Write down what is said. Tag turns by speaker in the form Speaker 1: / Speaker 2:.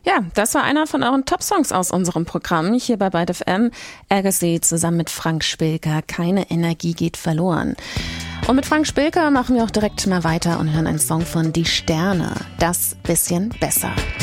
Speaker 1: Ja, das war einer von euren Top-Songs aus unserem Programm hier bei Byte FM. Agassi zusammen mit Frank Spilker. Keine Energie geht verloren. Und mit Frank Spilker machen wir auch direkt mal weiter und hören einen Song von Die Sterne. Das bisschen besser.